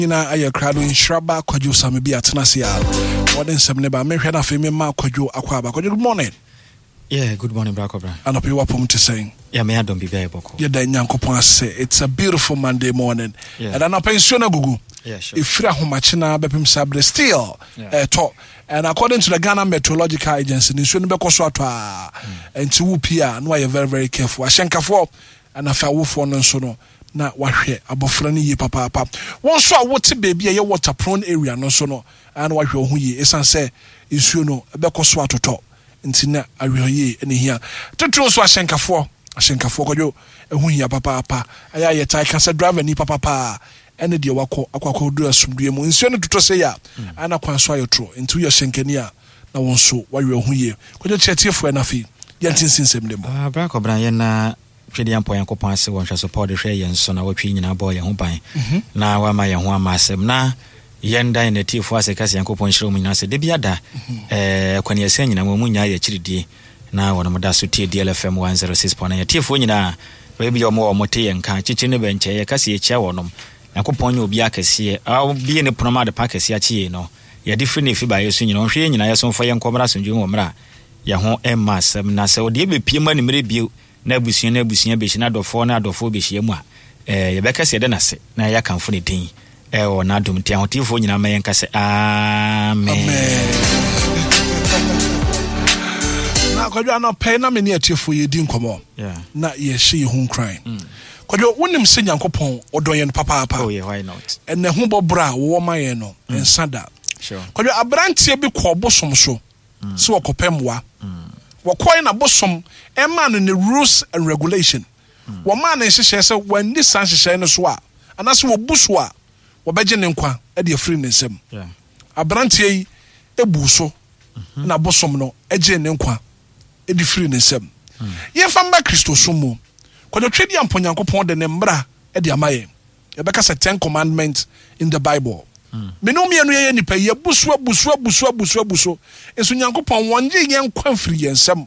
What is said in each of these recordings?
Nina aya krado in shraba kwadwo samebi atenase a wode nsem ne ba mehwe na fe me ma kwadwo akwaba kwadwo. Good morning. Yeah, good morning, Brakobra. And up you wapom to saying. Yeah, me I don't be very boko. Yeah, then Yankopon say it's a beautiful Monday morning. Yeah. And an pension gugu. Yeah, sure. If you machina bepim sabre still talk. And according to the Ghana Meteorological Agency, ni shouldn't be koswatwa and to wupia and why you're very, very careful. Ashenkafo and a fair wolf on so no. Na wahwe abofrani ye papa. One so what baby a water prone area no so no and wahwe hu ye esan say isu no ebekoswa toto ntina ahwe ye ene hia tetro so ashenkafo kwadwo ehu hia papa aya ye tai kasa driver ni papa ene de wakọ do asumdue mu nsu ne toto say ya ana kwanso ayotro ntu ye shenkani a na won so wahwe hu ye kwadwo chetiefo na fi ye ntinsinsem dem Brakobra ye na twede ampo Yankopon ase won hwa support de hwe yen so na watwi nyina boy ye ho ban na wa ma ye ho amasem na yenda in the tifo ase kasi Yankopon hiro mu nyina se de biada kwani ese nyina mu nya ye chiridie na wona moda so tie DLFM 106.9 ye tifo nyina we bi yo mo mote ye nka chichi ne benche ye kasi ye chia wonom Yankopon nya obi akase a bi ne pronoma de pakase a chie no ye different if ba yesu nyina hwe nyina ye so fo ye nkobra so ndwe mra ye ho emasem na se odi be piema ne mre bio na abusia be hina adofo na adofo be hia mu a ye beka se de na se na ya kanfo ne din o na dum ti ahotifo nyina ma yen ka se amen na kwadwo na pay na me ne atifo ye din komo na ye hye ye hu kran kwadwo wonim se Yankopon odon ye no papa oh yeah, why not ene hu bobra wo ma ye no ensada sure kwadwo abrantie bi ko bosom so se wakopemwa wakoi na bosom ema no ne rules and regulation wo ma na hyehyɛ sɛ wani san hyehyɛ no so a anase wo buso a wo beje ne nkwa e de free ne nsam abrantie yi ebu so na bosom no eje ne nkwa e de free ne nsam ye famba Kristo so mu kwadwo twedi ampo Yankopon de ne mbra e de amaye e beka se 10 commandments in the Bible menomia no ye nipa ye buso enso Yankopon wonje ye nkwa free ye nsam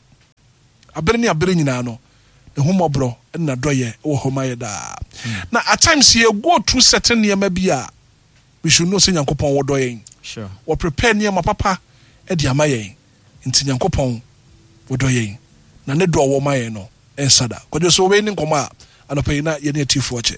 abere nyina no ne humobro na doye wo homaye da na at times you go through certain niema bia we should know say Yankopon wo doye sure wo prepare niema papa e di amaye nti Yankopon wo doye na ne do wo maye no ensada kwadwo so we ni nkoma anopai na ye ne atifo oche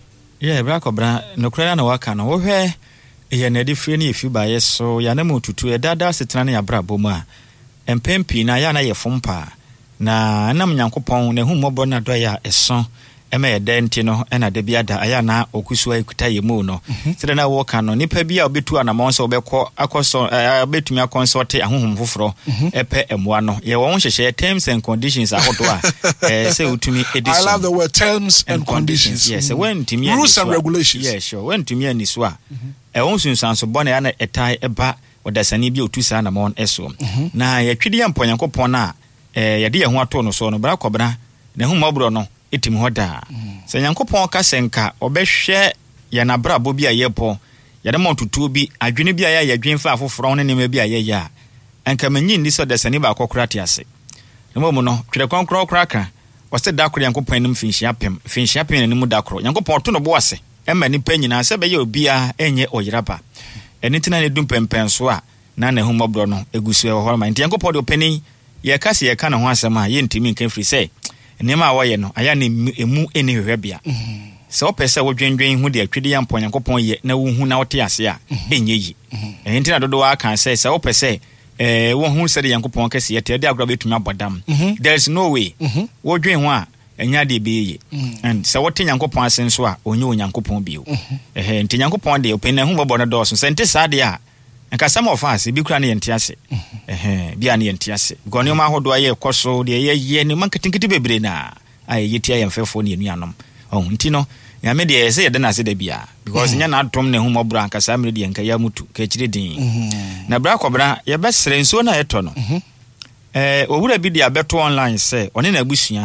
Brakobra no kra na waka no wo hwe ye na de free ni efi ba ye so ya na mututu e dada setena na ya brabo mu a empempi na ya na ye fompa na nam Yankopon na hu mobro na do ya eso ema ye denti no na de biada aya na okusu akuta ye mu no sede na wo ka no nipa bia obetu anamon so obekọ akoso betumi akonsult ahohom foforo epe emwa no ye wo hyehyɛ terms and conditions ahodo a say utumi edison I love the word terms and conditions. Yes, when timi rules and regulations. Yes, sure. When timi ani so a won sunsan so bone na etai eba odasani bi otusa anamon eso na ye twidi ampo Yankopon na ye de ye ho ato no so no Brakobra na hu mobro no etim hoda se Yankopon ka senka obehwe ya na brabo bi ayepo ya de montutu bi adwene bi aya adwenfa afoforo ne nema bi ayeya anka manyi ndi so desani ba akokora ase na momu no twere konkro kraka wose da koro Yankopon nim finhia pem ne mu da koro Yankopon to no bo ase ema ni pa nyina se be ye obi a enye oyiraba eni tina ne dum pempen so a na na hu mobro no egusu e ho ma nti Yankopon de openi ye ka se ye ka na ho asema ye ntimi nkan free say nema awoye no aya ne emu eni hwehwebia se opese wo dwendwen hu de atwede yampo Yankopon ye na wo hu na wote ase a enye yi enti na dodo wa kan se opese wo hu se de Yankopon kase ye te de agro betumi abodam there is no way wo dwen ho a enya de be ye and se wote Yankopon ase nso a onye Yankopon bio enti Yankopon de opene hu bobo na do so sente sade a nka some of us bi kura na yenti ase bia na yenti ase because ne ma hodo aye koso de ye ne manketenkete bebre na aye yeti aye mfefo ne nuanom nti no ya me de se ye de na se da bia because nya na atom ne hu mobro anka sa mere de nka ya mutu ka chire din na Brakobra ye besere nso na yeto no owura bi de abeto online se one na agusua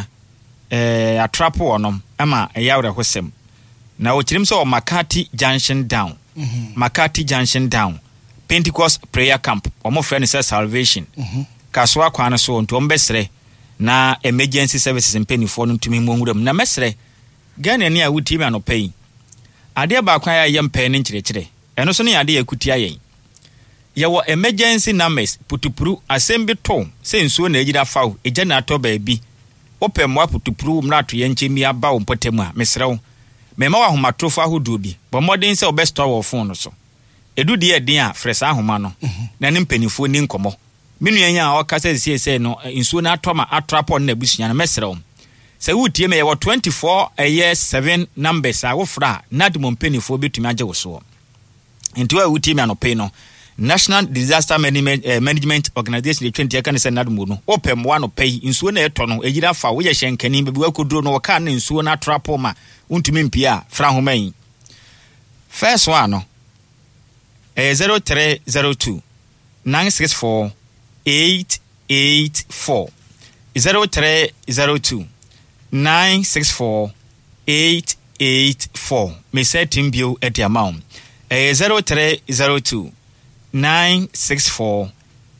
atrap wonom ama yawre hosem na o chirim so Makati Junction down Makati Junction down Pentecost prayer camp omo friend says salvation kaswa kwana so nto mbesre na emergency services mpenifo no ntumi mo nwuram na mesre Ghana ni a wutimi anopai ade ba kwa ya yempe ne nkyerɛkyerɛ ɛno so ne ade yakutia yɛn yɛwɔ emergency numbers putupuru asɛm bi to sɛ nsuo na agyira faw egya na atɔ baabi opɛ mmoa putupuru mmrato yɛn nkyɛmi aba wo mpɔtam a mesrɛw mɛma wa ahomatrofo ahodoɔ bi bɔ mmɔden sɛ wobɛstɔ wɔ phone no so edu deɛ den a frɛ saa ahoma no na ne mpanimfoɔ ni nkɔmmɔ menu yɛn a ɔka sɛ siesie no nsuo na atɔ ma atrapɔ na abusua no mesrɛw sɛ wotie me yɛwɔ 24 numbers a wofra nadmo mpanimfoɔ betumi agye wo so nti wa wotie me anɔpɛ no National Disaster Management Organization de 20 kan sɛ nadmo no opɛ mmoa no pɛi nsuo na ɛtɔ no agyira fa woyɛ hyɛnkani baabi wakoduro no wɔka na nsuo na atrapɔ ma wontumi mpia fra homa yi first one no 0302 964 884 0302 964 884 me say timbio at the amount 0302 964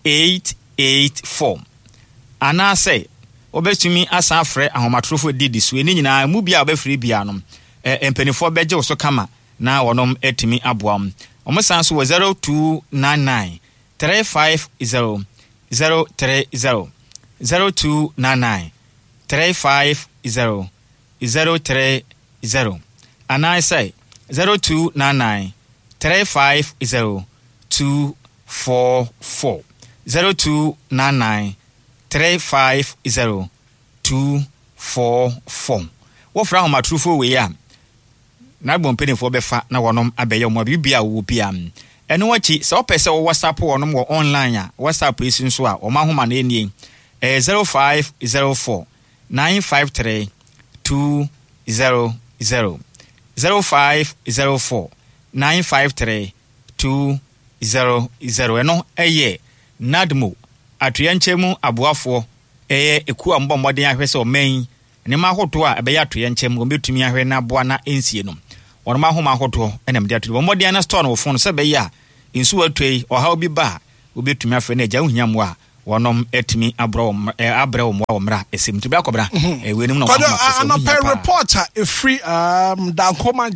884 ana say obetumi asa frɛ ahomatrofo didi so eni nyina mu bia obefiri bia no empanifo beje wo so kama na wonom etimi aboam omosan so 0299 350 030 0299 350 030 and I say 0299 350 244 0299 350 244 what from my true for we am na bompeni for befa na wonom abeye mo bibia wo bia eno wachi se opese wo WhatsApp wonom wo online a WhatsApp isi so a o ma homa na enie 0504 953 200 0504 953 200 eno eye nadmo atoyanchemu aboafo eye eku ambo mmɔden ahwese oman ne ma hoto a ebe ya atoyanchemu obetumi ahwe na aboa na ensie no wɔn ma homa hoto enem de ato mmɔden na store no phone sɛ be ya nsu atoi ɔha obi ba obetumi afre na agya hunyam a wonom etimi abro mo mra esim tibia kobra we nim no another reporter free Dacoman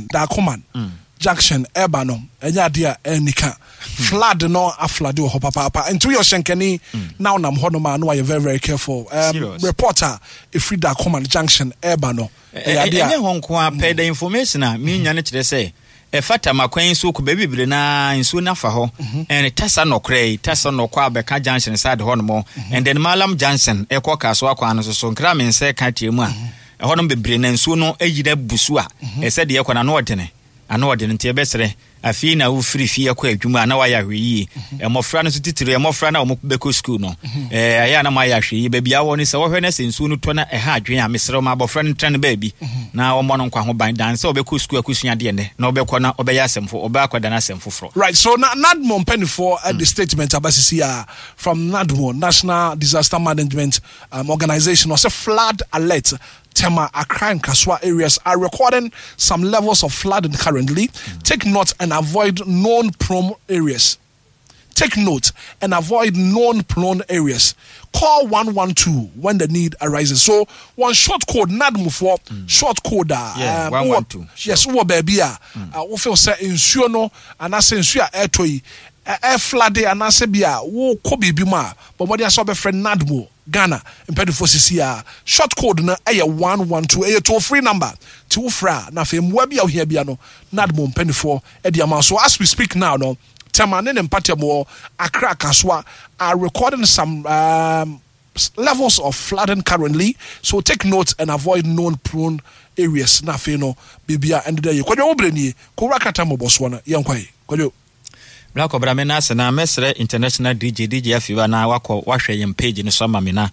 junction eba no enya dia enika flood no aflade ho papa into your shenkani now nam ho no ma no you very very careful reporter free Dacoman junction eba no enya ho nko a pay the information a me nya ne kire say fata makwan so ko bebibire na nsu na fa ho and tasa no kwa beka junction side ho no mo and then Malam Johnson ekoka so akwa no so nkra men se ka tie mu a ho no bebire na nsu no ayira busu a ese de ekwa na no odene nti ebesere afi na wo free fie akwa adwuma na wa ya hweyi emofra no so titire emofra na wo beko school no aya na ma ya hweyi ba bia wo ni se wo hwe na sensu no to na ha adwen a mesere ma bofra no tren baabi na wo mo no nkwa ho ban dan se wo beko school akusua de ne na wo beko na wo be ya asemfo wo ba akwada na asemfo fro right so nadmo mpenifo at the statement abasisi from nadmo National Disaster Management Organization was a flood alert. Tema, Accra and Kaswa areas are recording some levels of flooding currently. Take note and avoid known prone areas. Take note and avoid known prone areas. Call 112 when the need arises. So one short code, NADMO for short code. 112. Yes, baby. We feel say insure no, and I say insure air toy. Air flood and I say bia wo kobi bima, but what they saw be friend NADMO. Ghana impedifo CCR short code na 112 toll free number to fra na fem webi a here bia no nadmo impedifo ediama. So as we speak now no Temane and Patemo Accra Kaswa are recording some levels of flooding currently, so take note and avoid known prone areas na feno bibia and there you kwadwo obreni ko rakata mo boswana yankwai kwadwo Black Obra na na mesre international DJ afiwa na wahwe yem page ni so ma me na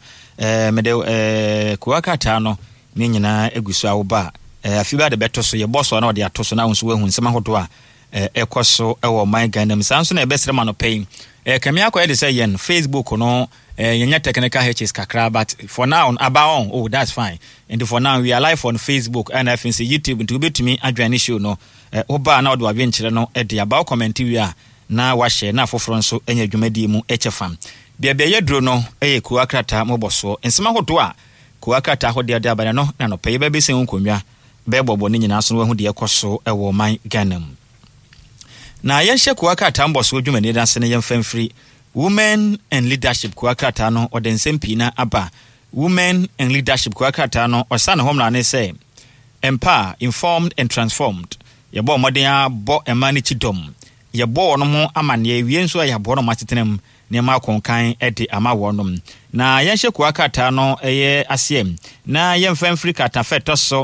mede kuwakata no me nyina egusu awoba afiwa de beto so ye boss na de ato so na wonso wahu nsema hodo a ekoso ewo my Ghana sanso na ebesre ma no pay kame akwa de say yen Facebook no yenya technical hitches kakra but for now oh that's fine and for now we are live on Facebook and I think YouTube to be to me adwane show no oba na odo abenkyere no e de aba comment wi a na wahye na afoforo nso enya dwumadi mu echefam bia ye duro no kuwakrata moboso nsema hoto a kuwakrata ho de abana no na no peye ba besen nkonwa bɛbɔbɔ ne nyinaa so no wahu deɛ ɛkɔ so ɛwɔ man Ghana mu. Na yɛnhyɛ kuwakata mbɔ so dwumani da se ne yɛmfamfiri women and leadership kuwakata no ɔde nsɛm pii na aba. Women and leadership kuwakata no ɔsa ne homla ne sɛ empower, informed and transformed. Yɛbɔ mmɔden abɔ ɛma ne chidom. Yɛbɔ wɔn ho amanneɛ wie nso a yɛabɔ no matetenam nneɛma akɔnkan ɛde ama wɔn. Na yɛnhyɛ kuwakata no ɛyɛ aseɛ na yɛmfamfiri katafɛ tɔ so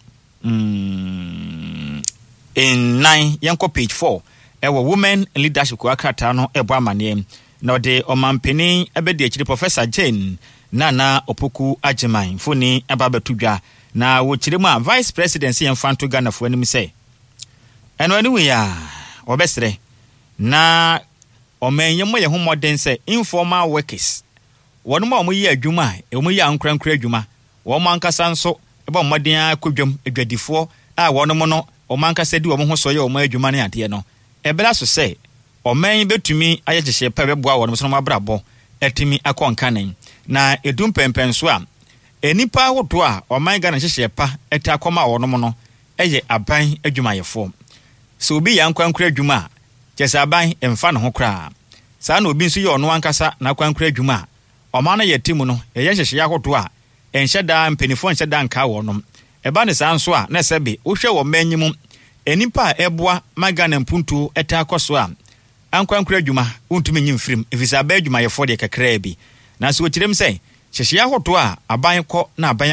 in 9 yanko page 4 ewo women leadership kuwakata no ebo amane na ode omampeni ebedi akiri Professor Jane Nana Opoku Agyemang foni ababetudwa na wo kiremu a vice presidency yemfanto Ghana fo anim se eno ani we ya obesre na omenyemo ye homoden se informal workers wono ma omoyi adwuma omoyi ankrankra adwuma wo mankasa nso eba mmɔden akɔdwam adwadifo a wɔn mo no ɔmankasa di wɔn ho so yɛ wɔn adwuma ne adeɛ no ɛbɛla so sɛ ɔman betumi ayɛ gyehye pɛ bɛboa wɔn so no abrabɔ ɛtumi akɔnkanen na edum pɛmpɛn so a enipa ahodo a ɔman Ghana hyehye pa ɛta akɔma wɔn mo no ɛyɛ aban adwumayɛfo so obi yɛ ankwankura adwuma a kyɛsɛ aban ɛmfa ne ho koraa saa na obi nso yɛ ɔno ankasa na akwankura adwuma a ɔman no yɛ timu no ɛyɛ hyehye ahodo a enhyɛda mpenifo enhyɛda nka wɔnom ɛba ne saa nso a na sɛbe wohwɛ wɔ manyimu enipa ɛboa magana mpuntu ɛta akɔso a ankwankura adwuma wontumi nyimfirim efisa ba adwuma yɛfo de kakraa bi na so wɔkyerɛm sɛ hyehyɛ ahoto a aban kɔ na aban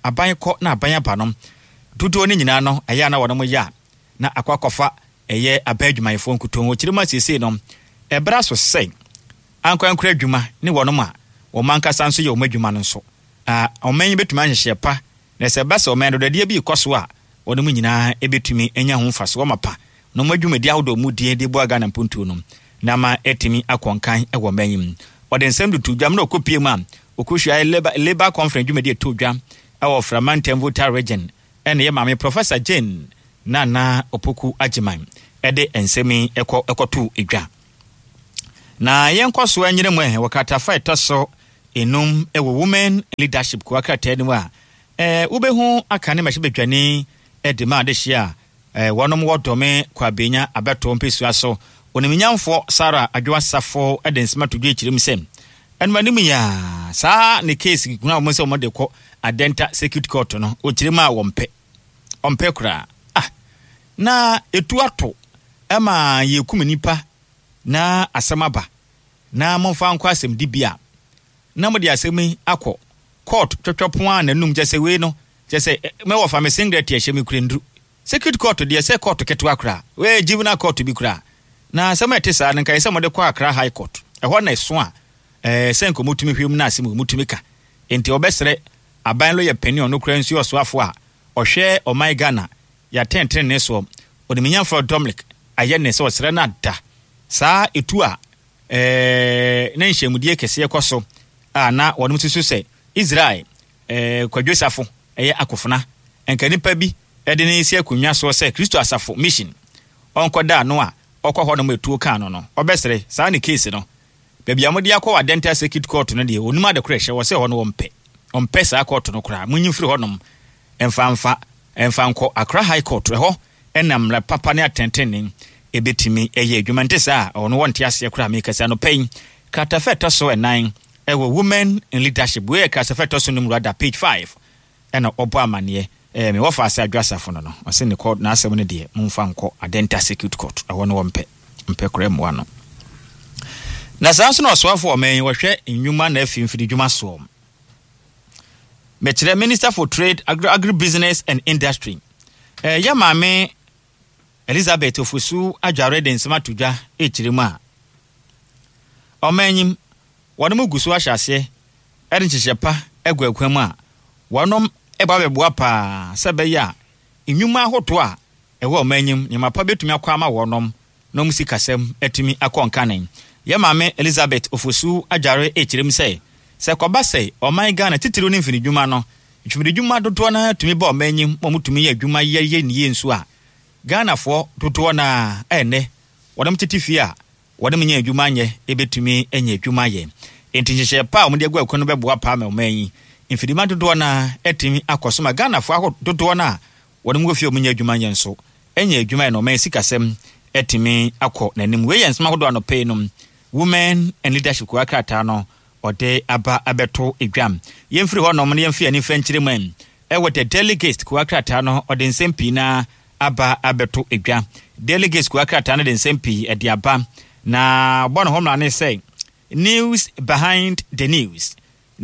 aba no dodo ne nyinaa no ɛyɛ na wɔnom yɛ na akwakɔfa ɛyɛ aba adwuma yɛfo nkuton wɔkyerɛm asiesie no ɛbra so sɛ ankwankura adwuma ne wɔnom a wɔmankasa nso yɛ wɔn adwuma no nso ɔman betumi ahyehyɛ pa na sɛ basa ɔman do deɛ bi kɔ so a wɔnom nyinaa ebetumi anya ho mfaso wɔn mapa na wɔn adwumadi ahodo mu die de boa Ghana mpuntuo no na ma etimi akɔnkan ɛwɔ manyim ɔde nsɛm do to dwam na okopie mu a okohwia labor conference dwumadi eto dwam ɛwɔ Framantam Volta region ɛna yɛ maame Professor Jane Nana Opoku Agyemang ɛde nsɛm ɛkɔto edwa na yɛnkɔ so anyere mu wɔkata fa ɛtɔ so enum ewo women leadership kuwakata ni wa ubehu akane mahye bedwane edema adehia wonom wodome kwabenya abeto mpesu aso oniminyamfo Sara Adwasafo edensima tudwe kirem sem enmanim ya saa ne case kuna mo se mo de kɔ Adenta Circuit Court no o kirem a ompe kura na etu ato ema yekum nipa na asamaba na momfa nkɔ asem dibia na mo de asemi akɔ court twetwepon a nanum jese we no jese me wo fa me singlet ya hyemi kurendru Circuit Court de se court keto akra we juvenile court bi kura na asema etesa na kai se mo de kɔ Accra High Court ɛhɔ na eso a senko mutumi hwem na asem mutumi ka enti obesere aban lo ye penny no kura nsu osoafo a ɔhwɛ ɔman Ghana ya tenten ne so odiminya for Dominic aye ne se osere na da saa etu a na nhwemudie kese ekoso na wɔnom susu sɛ Israel kwadwesafo ɛyɛ akofona enka nipa bi ɛde ne isi akunwa so sɛ Kristo asafo mission onkoda no a ɔkɔ hɔ no metuo kan no ɔbɛsere saa ne case no baabi amode akɔ Adenta Circuit Court no de onuma de korɛ hye wɔ sɛ hɔ no ɔmpɛ saa court no kora munyimfiri hɔ nom emfa nkɔ Accra High Court hɔ enam la papa ne atentenen ebetimi ɛyɛ adwuma nte saa ɔno wɔnte ase kora mekasa no pɛn katafɛtɔ so ɛnan ɛwɔ women in leadership we katafɛtɔ so numero da page 5 ɛna ɔbɔ amane me wɔfa ase Adwasafo no ɔse ne kɔ na asɛm no de momfa nkɔ Adenta Circuit Court ɛwɔ no wɔmpɛ kora mu ano na saa so no ɔsoafo ɔman wɔhwɛ nnwuma na afimfiri dwuma so mekyerɛ Minister for Trade, Agribusiness and Industry ya maame Elizabeth Ofosu Adware de nsema tudwa ekyiremu a ɔmanyim wɔnom gusu ahyase ɛde nkyehyepa egwakwamu a wɔnom eba beboa pa sɛbɛya nnwuma ahoto a ɛwɔ ɔmanyim nyamapa betumi akɔ ama wɔnom nom sikasɛm etumi akɔnkanen ya maame Elizabeth Ofosu Adware ekyirem sɛ kɔba sɛ ɔman Ghana titiri ne mfini dwuma no twumidi dwuma dodo na tumi ba ɔmanyim mo mutumi yɛ dwuma yɛ niye nso a Ghana fo dodo na ɛne wɔdom titifi a wɔdom nyɛ dwuma nyɛ ebetumi enye dwuma yɛ entinhyehyɛ pa ɔmo de agwa no bɛboa pa ma ɔmanyi mfidima dodo na etimi akɔsoma Ghana fo dodo na wɔde mu fie omunya adwuma yɛn so ɛnyɛ adwuma no man sikasɛm ɛtimi akɔ nanim we yɛn nsɛm ahodoɔ no pay no women and leadership ko akrata no ɔde aba abɛto edwam yɛmfiri hɔ no yɛmfi ani fɛnkyere man ɛwɔ the delegates ko akrata no ɔde nsɛm pii na aba abɛto edwa delegates ko akrata no de nsɛm pii ɛde aba na bɔno hɔ mra ne sɛ news behind the news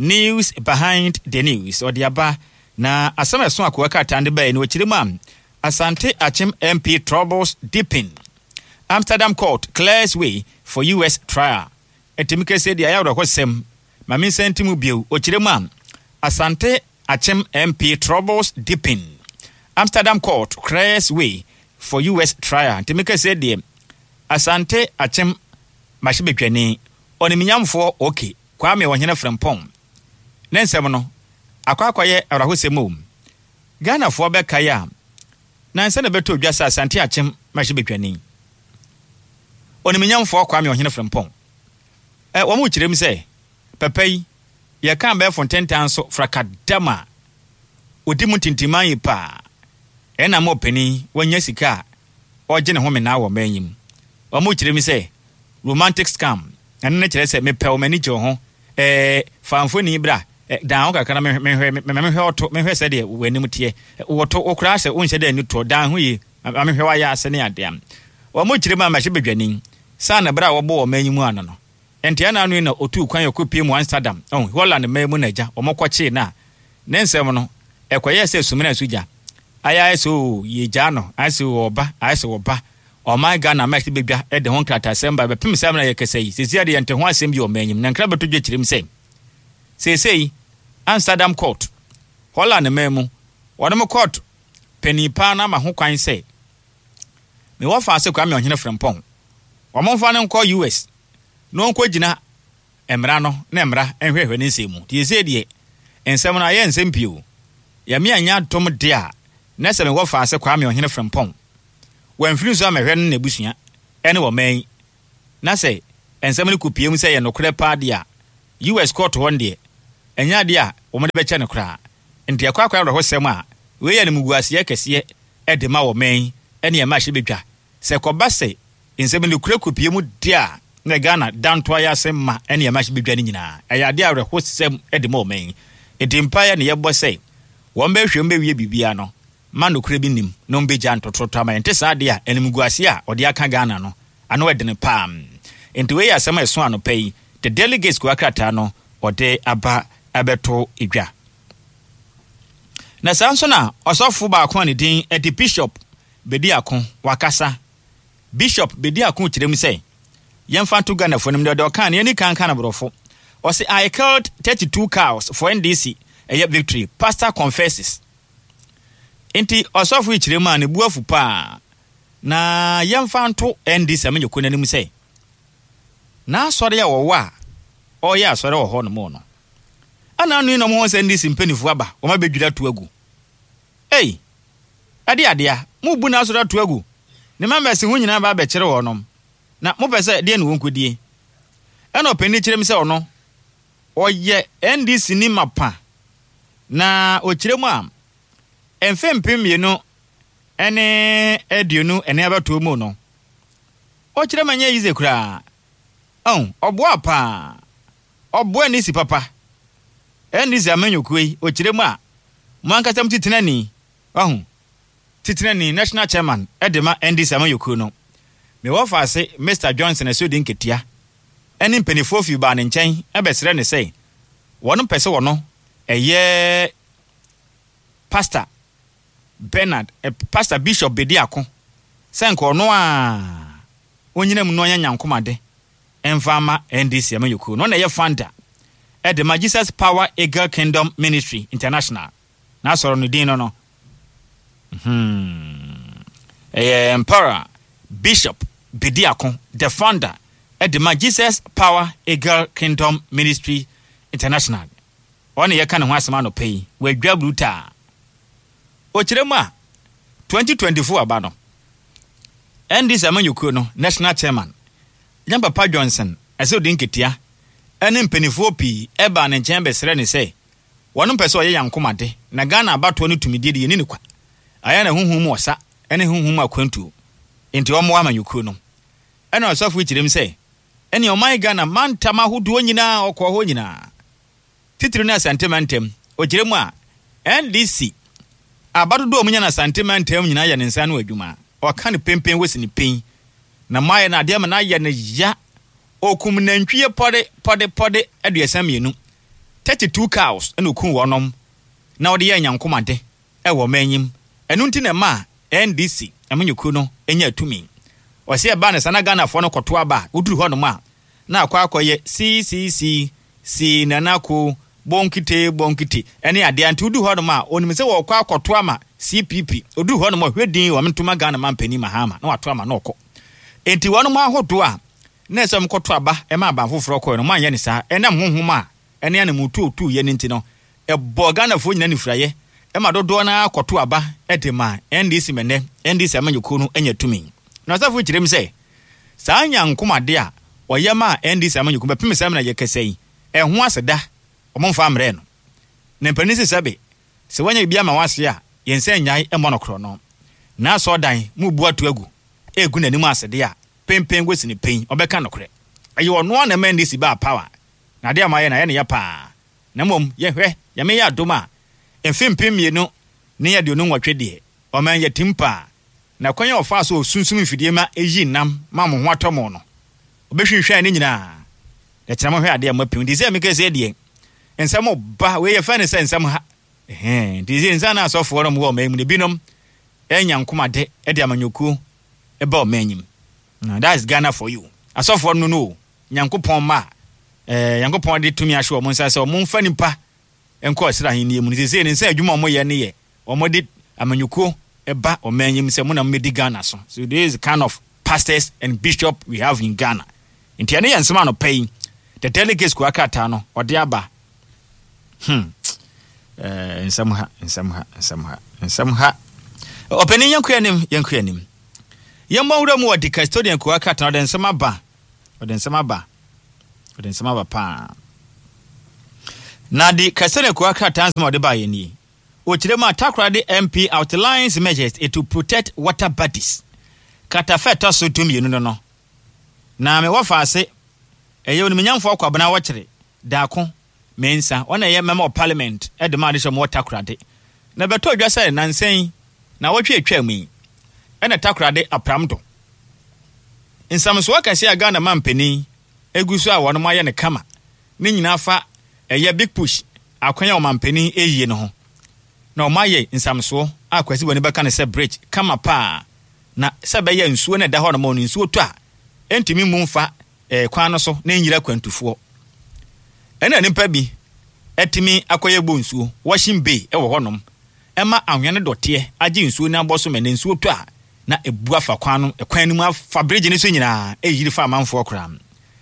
ɔde aba na asɛm ɛso akɔ akrata no bɛɛ no wɔkyerɛ mu a Asante Achim MP troubles deepen. Amsterdam court clears way for US trial. Etimike said the ayawra hosem. Mami sentimu biu ochirema. Asante Achim MP troubles deepen. Amsterdam court clears way for US trial. Etimike said the Asante Achim mashibekweni. Oniminyamfo okay. Kwame wanyena frempong. Nensem no. Akwaye awrahosemu. Ghana fo bekaya. Na nsa na beto dwasa Asante Achim mashibekweni. Oniminyamfo Kwame Ohene Frempong. Wo mu kirem se pepai ye kan be fontentan so frakadama. Odi mu tintiman yi pa. Na mo pani wanya sika oje ne ho me na wo manyim. Wo mu kirem se romantic scam. Ane ne kire se me pe o mani je ho famfoni bra dan ho kakana me hwe se de wanim tie woto okra se unhye de ni to dan ho yi me hwe wa ya ase ne adem. Wo mu kirem ma hye bedwani sana bra wo bo wo manyimu ano no enti ana anu na otu kwan yakopie mu Amsterdam Holland manyimu naja omokwache na nensem no ekoye se sumina suja aya so yeja no aso oba o my God na make bedwa e de ho krata asemba be pim sam na yekesei sesi de ente ho asem bi o manyim na nkra beto dwekirem sei Amsterdam court Holland manyimu wodem court penipa na ma ho kwan sei me wo fa ase Kwame Ohene Frempong Wamonfa ne nkɔ US no nkɔ gina emra no na emra enhwehwe ne nsɛmu tie sɛ die ensɛm no ayɛ nsɛm pio ya me anya dom de a na sɛ me wɔfa ase Kwame Ohene Frempong wɔmfiri so amehwɛ no na busua ɛne wɔ man na sɛ ensɛm no kopiem sɛ yɛ nokore pa de a US court hɔ de enya de a wɔn de bɛkyɛ ne kora nti akwa hɔ sɛm a we yɛ ne muguaseɛ kɛseɛ ɛde ma wɔ man ɛne ɛma hye bedwa sɛ kɔba sɛ nsɛm ne kura kopie mu dia na Ghana danto ya sema ene ya machi bedwa ni nyina ayade awre hosem ede ma omen edimpa ya ne yebo sɛ wɔn bɛhwɛ mbɛwie bibia no ma no kura bi nim no mbɛgya ntototo ama ente saa de a enimguase a ɔde aka Ghana no ano ede ne pam enti we ya sema eso ano pɛyi the delegates ko akrata no ɔde aba abeto edwa na sanso na ɔsɔfo ba akon ne din edi Bishop Bediako wakasa Bishop Bediako kirem sɛ yɛmfa to Ghana for nim de kan ne kan na brofo o say I killed 32 cows for NDC a victory pastor confesses enti osofo kirem a ne buafu pa na yɛmfa to NDC amenye ko nanim sɛ na asɔre ya wo wa o ya asɔre wo ho no mo no ana anu no mo sɛ NDC mpanifu aba o ma bedwira to agu ade a mu bu na asɔre to agu ne members hu nyina ba bɛkyere wɔ nom na mo pɛsɛ de ne wonkodie ɛna opani kyerem sɛ ɔno ɔyɛ NDC ni mapa na okyerem a emfempem mienu ɛne aduonu ɛne abato mu no okyerem anya yize kura ɔboa pa ɔboa ni si papa NDC amanyokui okyerem a mo ankasam titenani Titnani national chairman edema NDC amayokuru no me wofa ase Mr Johnson asodi nketia eni mpenifo fi ba ne nkyɛn ebesere ne sɛ wɔn pɛsɛ wɔno ɛyɛ pastor Bernard pastor Bishop Bediako senko no a onyina mu no anya nyankomade emfama NDC amayokuru no na ɛyɛ founder edema Jesus Power Eagle Kingdom Ministry International na sɔrɔ no din no Emperor Bishop Bediako, the founder at the Jesus Power Eagle Kingdom Ministry International. One year can once man pay, we grab Luta. Ochirema 2024 abano. And this Amanyukuno, National Chairman. Young Papa Johnson, as so dinketia, and in Pennyfopi, Eban and Chambers Rene say, one person young commander, Nagana about 20 to me did in Inuka. aya na honhom osa ene honhom akwantu enti omo amanyuku no ena osofo kirem sɛ ene oman Ghana mantama hodo nyina okɔ ho nyina titiri na sentimentem ogiremu a NDC abadodo omunya na sentimentem nyina ya ne nsa no adwuma ɔka ne pempen wosini pen na maye na ade ma na ya ne ya okum nantwie pode aduasa mienu 32 cows ena okun wonom na ɔde ya nyankomade ɛwɔ manyim ɛnu nti na ma NDC amanyuku no enya atumi ɔse ɛba ne sana Ghana fo no kɔto aba uduru hɔ no ma na akɔyɛ CCC nanako bonkite ɛne ade anti uduru hɔ no ma onim sɛ wɔ akɔto ama CPP uduru hɔ no ma hwedin wɔ mentuma Ghana mampani mahama na wato ama na ɔkɔ enti wɔn mo ahodo a na ɛsɛ mkɔto aba ɛma aba foforo kɔ no ma nyɛ ne saa ɛnam honhom a ɛne ane mutu yɛ ne nti no ɛbɔ Ghana fo nyina ne firaye ɛma dodo na akɔto aba ɛdema NDC mene NDC amanyuku no enya tumi na asafo kirem sɛ saa nyankomade a ɔyɛ ma NDC amanyuku bɛpem sɛ na yɛ kɛsɛyi ɛho aseda ɔmomfa amrɛ no na mpani sɛ sɛbe sɛ wanya bia ma wase a yɛnsɛ nyae ɛmɔ no korɔ no na asɔ dan mu bu ato agu egu nanim asede a pempen gosini pen ɔbɛka no korɛ ɛyɛ ɔno na NDC ba power na de amayɛ na yɛ ne ya pa na mom yɛhwɛ yɛme yɛ adom a mfempem mienu ne yɛ de onu nwɔtwe de ɔman yɛ timpa na kwanya ɔfa so sunsum mfidie ma eyi nam ma mo ho atɔmo no obɛhwehwɛ ne nyinaa na kyerɛ mo hwɛ ade a mapim di sɛ meka sɛ deɛ nsɛm ba we yɛ fa ne sɛ nsɛm ha di sɛ nsa na asɔfo no mo wɔ ɔman mu ne binom ɛnya nkomade ɛde amanyɔku ɛba ɔman nyim na that's Ghana for you asɔfo no nyankopɔn ma nyankopɔn de tumi ahwe ɔmo nsa sɛ ɔmo mfa nipa enko asira hini mu ne se ne nsa adwuma ɔmo yɛ ne yɛ ɔmo de amanyuko eba ɔmanyim sɛ mo na medi Ghana so there is the kind of pastors and bishop we have in Ghana nti ane yɛn sema no pay the delegates ko akata no ɔde aba nsɛm ha ɔpɛni yɛnko anim yɛmmɔ wura mu ɔde custodian ko akata ɔde nsɛm aba pa na di kasene ko aka transmo de ba yeni o kirema Takoradi MP outlines measures to protect water bodies kata feta so tumi enu no na me wo faase eye oni menyamfo akwabana wo kire daako mensa ona ye member of parliament e de ma de so mo Takoradi na beto adwase nansen na wo twetwa mu e na Takoradi apramdo nsamso akase aga na mampani egusu a wono ma ye ne kama ne nyina fa eye big push akwanya omampani eyie no ho na omaye nsamso akwasi boni beka ne se bridge kama pa na se be ye nsuo na da ho no mo nsuo to a entimi mu mfa kwan no so na nyira kwantufo ena nipa bi etimi akoye gbo nsuo washing bay e wo honom ema anwene dote age nsuo na boso me ne nsuo to a na ebu afa kwan no kwan no mu afa bridge ne so nyina eyiri fa amanfo kram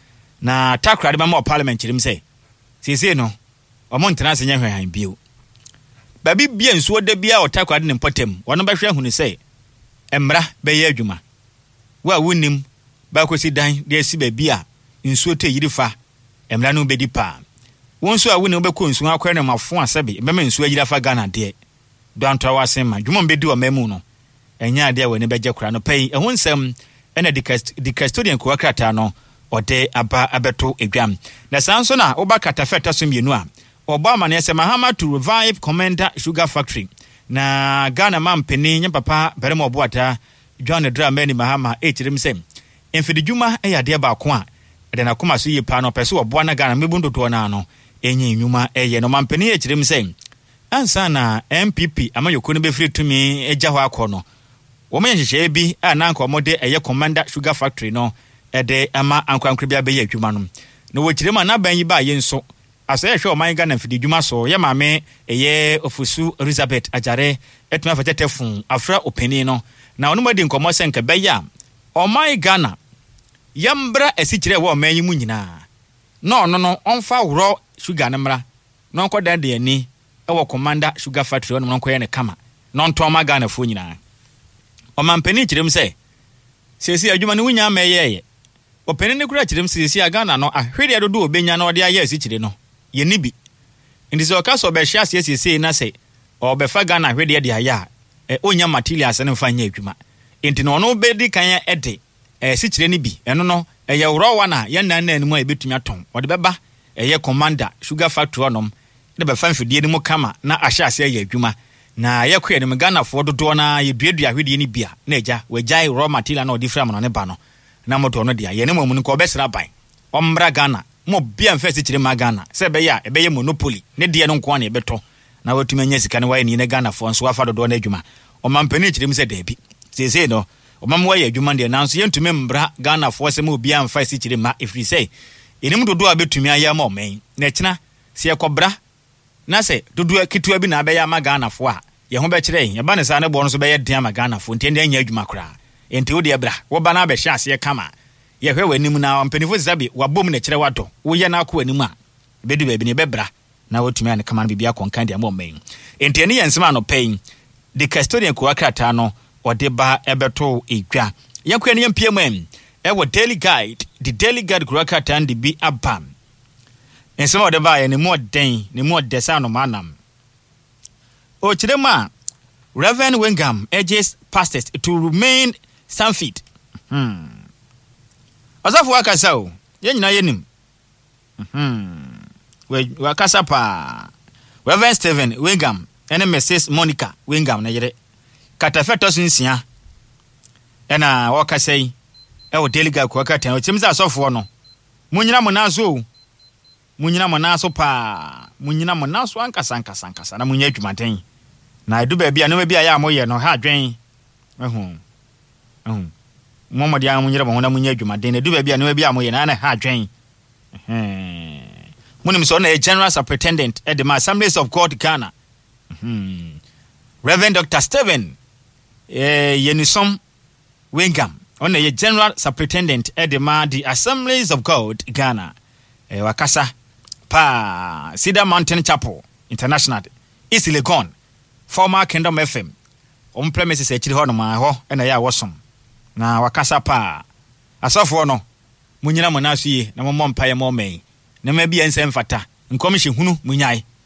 na Takoradi member of parliament kirim say sese no omo ntena senya hwan bio babi bia nsuo da bia Takoradi ne potem wono behwe hu ne say emra be ye adwuma wa wonim ba kosi dan de asi babi a nsuo te yiri fa emra no bedi pa wonso a wonim be ko nsuo akwa ne mafo asabe be me nsuo yiri fa Ghana de don to wasen ma dwuma bedi o mamu no enya ade a woni beje kura no pay ehun nsem ena di custodian ko akrata no ode aba abeto edwam na sanso na oba katafeta so mienu a oba amane ese Mahama to revive Commander Sugar Factory na Ghana mampeni nya papa beremo oboata John Dramani Mahama echirim sem enfidijuma eyade ba ko a de na koma so yipa no pese oboa na Ghana mebundodo na no enye nyuma eye no mampeni echirim sem ansa na MPP amayoko no befiri tumi eja hɔ akɔ no wo menye hyehyɛ bi a na nka omode eye Commander Sugar Factory no ede ama ankwankribia be ye adwuma no na wo kirema na ban yi ba ye nso aso ye hwe o man Ghana fidi dwuma so ye maame eye ofusu Elizabeth Ajare etuma fa tetefun afra openi no na onu madi nkomo senka be ya o man Ghana yambra esikire wo man yi mu nyina no onfa woro sugar ne mra no nkoda de ani e wo Commander Sugar Factory no nkoye ne kama no nto ma Ghana fo nyina o man peni kirem se sesi adwuma ne wunya ma yeye opene ne kura kirem sisi Ghana no ahwede adodo obenya na ode aye asikire no ye nibi ndi so ka so be hia sisi na se obefa Ghana ahwede de aya onya materials ne mfa nya adwuma enti no no be di kan ede sikyire ni bi eno no ye wrowa na ye nan na animu a betumi aton ode beba ye commander sugar factory onom de be fan fidie ni mu kama na ahye ase ye adwuma na ye kwe ne Ghana fo dodo na ye duadua hwedie ni bia na eja we jai raw material na odi fra mo no ne ba no na moto no dia ye ne mamu ko obesra ban ombra Ghana mo bia mfa sikyire ma Ghana se be ya ebe ye monopoly ne die no nko na ebeto na watumi anya sika ne waye ni ne Ghana fo nso afa dodo na adwuma o mampani kyire mi se da bi sese no o mamwa ye adwuma de na nso yentumi mbra Ghana fo se mo bia mfa sikyire ma ifri say enim dodo abetumi aya ma o men na kina se yakobra na se dodo kitua bi na abeya ma Ghana fo a ye ho be kire ye ba ne sa ne bo no so be ye den ma Ghana fo ntende anya adwuma kra enti wo de bra wo ba na be hye ase kama ye hwe wanim na mpanifo zabi wabom na kire wado wo ye na akọ anim a bedu ba bi ne bebra na wotumi an kama bibia konkan de mo men enti ene yensema no pain the custodian ko akrata no ode ba ebeto edwa yakwa ne yempie mam wo daily guide the daily guide ko akrata and bi abam ensema ode ba ye ne mo den ne mo desa no manam o chirema Reverend Wengam urges pastors to remain sanfit Asafu wakasa o ye nyina yenim we wakasa pa Reverend Stephen Wengam ene Mrs Monica Wengam na yere katafeto sunsia ena wakasa yi wo delegate ko wakata o chimza asofu no munyina monaso pa munyina monaso ankasa na munya adwumaten na edu ba bia no bia ya moye no ha adwen Momodi ya munyira bo na munya adwumaden edu ba bia no bia moye na ha adwen munim so na a general superintendent at the Assemblies of God Ghana Reverend Dr. Stephen Yenisom Wengam on a general superintendent at the Assemblies of God Ghana wakasa pa Cedar Mountain Chapel International East Legon former Kingdom FM on premises echiri ho no ma ho na ya wosom na wakasa pa asofo no munyina monaso yi na mompa ye mo men na ma bia nsem fata nkomhye hunu munyai